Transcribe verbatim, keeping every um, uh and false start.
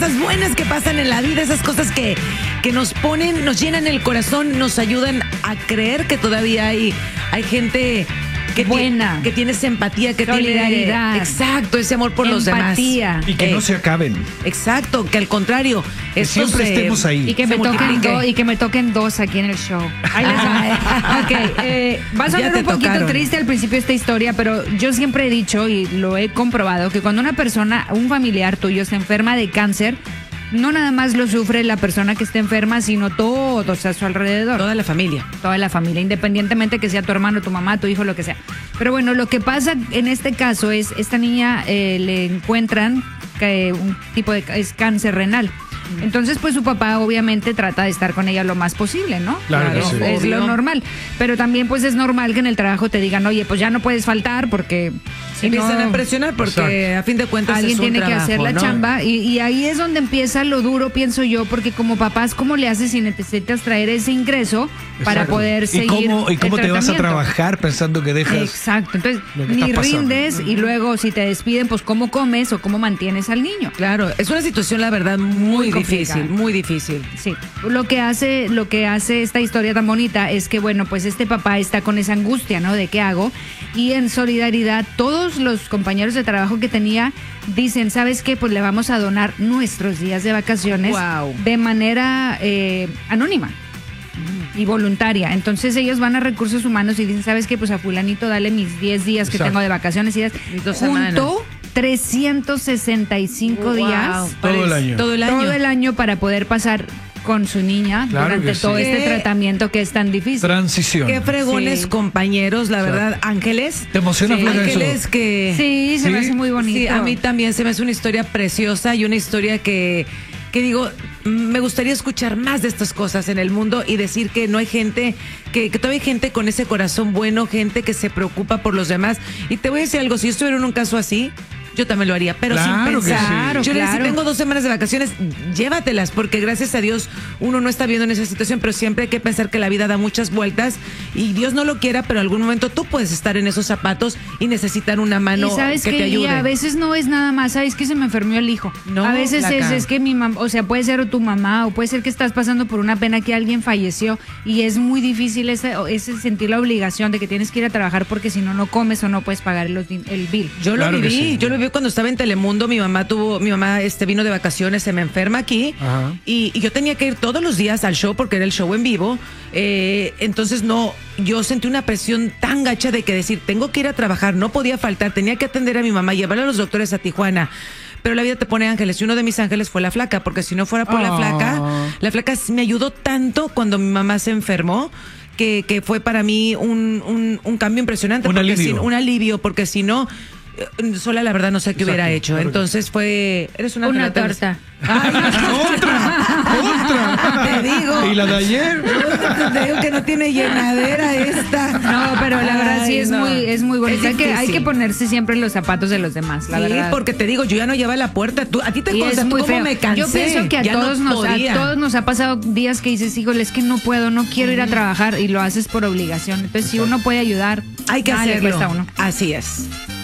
cosas buenas que pasan en la vida, esas cosas que, que nos ponen, nos llenan el corazón, nos ayudan a creer que todavía hay, hay gente que buena, que tiene esa empatía, que solidaridad, tiene exacto, ese amor por empatía. los demás. Y que eh, no se acaben. Exacto, que al contrario, que siempre se, estemos ahí. Y que, me toquen do, y que me toquen dos aquí en el show. Ahí les va. Ok, eh, va a sonar un poquito tocaron. triste al principio esta historia, pero yo siempre he dicho y lo he comprobado que cuando una persona, un familiar tuyo se enferma de cáncer, no nada más lo sufre la persona que está enferma, sino todos a su alrededor. Toda la familia. Toda la familia, independientemente que sea tu hermano, tu mamá, tu hijo, lo que sea. Pero bueno, lo que pasa en este caso es, esta niña eh, le encuentran que un tipo de es cáncer renal. Entonces, pues su papá obviamente trata de estar con ella lo más posible, ¿no? Claro, claro sí. Es Obvio. lo normal. Pero también, pues es normal que en el trabajo te digan, oye, pues ya no puedes faltar porque si empiezan no, a presionar porque exacto, a fin de cuentas alguien es un tiene trabajo, que hacer la ¿no? chamba y, y ahí es donde empieza lo duro, pienso yo, porque como papás, ¿cómo le haces si necesitas traer ese ingreso para Exacto. poder seguir? ¿Y cómo, y cómo el te vas a tratamiento? trabajar pensando que dejas? Exacto, entonces lo que ni está pasando. rindes y luego si te despiden, pues cómo comes o cómo mantienes al niño. Claro, es una situación la verdad muy, Muy difícil, complicada. muy difícil. Sí, lo que hace, lo que hace esta historia tan bonita es que, bueno, pues este papá está con esa angustia, ¿no? De qué hago. Y en solidaridad, todos los compañeros de trabajo que tenía dicen, ¿sabes qué? Pues le vamos a donar nuestros días de vacaciones Wow. de manera eh, anónima y voluntaria. Entonces ellos van a recursos humanos y dicen, ¿sabes qué? Pues a fulanito dale mis diez días que Exacto. tengo de vacaciones y días. Mis dos semanas. Junto trescientos sesenta y cinco Wow. días. Todo el año. Todo el año. Todo el año para poder pasar con su niña Claro durante que todo sí. este Qué- tratamiento que es tan difícil. Transición. Qué fregones Sí. compañeros, la verdad, ángeles. ¿Te emociona, Sí. Flaca, eso? Ángeles que... Sí, se me ¿Sí? hace muy bonito. Sí, a mí también se me hace una historia preciosa y una historia que, que digo, mm, me gustaría escuchar más de estas cosas en el mundo y decir que no hay gente, que, que todavía hay gente con ese corazón bueno, gente que se preocupa por los demás. Y te voy a decir algo, si yo estuviera en un caso así, yo también lo haría, pero Claro sin que pensar. sí. Yo le decía, Claro. tengo dos semanas de vacaciones, llévatelas, porque gracias a Dios uno no está viendo en esa situación, pero siempre hay que pensar que la vida da muchas vueltas y Dios no lo quiera, pero en algún momento tú puedes estar en esos zapatos y necesitar una mano y sabes que que te ayude. a veces no es nada más, sabes que se me enfermó el hijo. No, a veces es, Flaca. es que mi mamá, o sea, puede ser tu mamá o puede ser que estás pasando por una pena que alguien falleció y es muy difícil ese, ese sentir la obligación de que tienes que ir a trabajar porque si no no comes o no puedes pagar el, el bill. Yo Claro lo que viví, sí. yo lo viví cuando estaba en Telemundo, mi mamá tuvo, mi mamá este vino de vacaciones, se me enferma aquí Ajá. y, y yo tenía que ir todos los días al show porque era el show en vivo, eh, entonces no, yo sentí una presión tan gacha de que decir, tengo que ir a trabajar, no podía faltar, tenía que atender a mi mamá, llevarla a los doctores a Tijuana. Pero la vida te pone ángeles y uno de mis ángeles fue la Flaca, porque si no fuera por la Oh. Flaca, la Flaca me ayudó tanto cuando mi mamá se enfermó. Que, que fue para mí un, un, un cambio impresionante. Un porque alivio. Si, un alivio, porque si no, eh, sola la verdad no sé qué Exacto, hubiera hecho. claro que Entonces fue... Eres una, Una ángel, tal vez. torta. ¡Otra! ¡Otra! Te digo. ¿Y la de ayer? Te digo que no tiene llenadera esta. No, pero la verdad sí Ay, es no. muy es muy bonito. Es Hay que, hay difícil. que ponerse siempre en los zapatos de los demás, la Sí, verdad. porque te digo, yo ya no llevaba la puerta. Tú, a ti te Y consta, es tú muy cómo feo. me cansé. Yo pienso que a Ya no todos, nos, a podía. todos nos ha pasado días que dices, híjole, es que no puedo, no quiero ir a trabajar y lo haces por obligación. Entonces, si uno puede ayudar, Hay que nada le hacerlo. cuesta a uno. Así es.